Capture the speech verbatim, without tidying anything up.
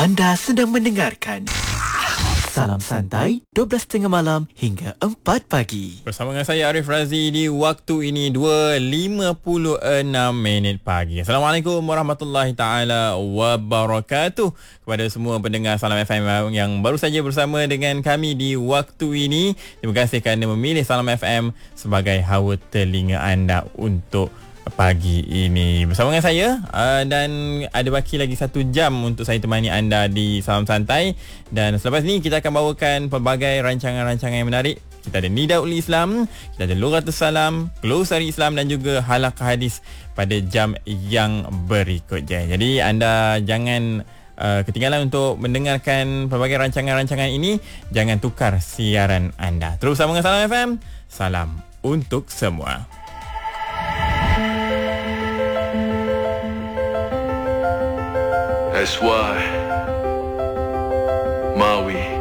Anda sedang mendengarkan Salam Santai, dua belas tiga puluh malam hingga empat pagi. Bersama dengan saya Arif Razi di waktu ini dua lima puluh enam minit pagi. Assalamualaikum warahmatullahi taala wabarakatuh. Kepada semua pendengar Salam F M yang baru saja bersama dengan kami di waktu ini, terima kasih kerana memilih Salam F M sebagai hawa telinga anda untuk pagi ini bersama dengan saya, uh, dan ada baki lagi satu jam untuk saya temani anda di Salam Santai. Dan selepas ini kita akan bawakan pelbagai rancangan-rancangan yang menarik. Kita ada Nidaul Islam, kita ada Lughatus Salam, Glosari Islam dan juga Halaqah Hadis pada jam yang berikutnya. Jadi anda jangan uh, ketinggalan untuk mendengarkan pelbagai rancangan-rancangan ini. Jangan tukar siaran anda. Terus bersama dengan Salam F M. Salam untuk semua. That's why Maui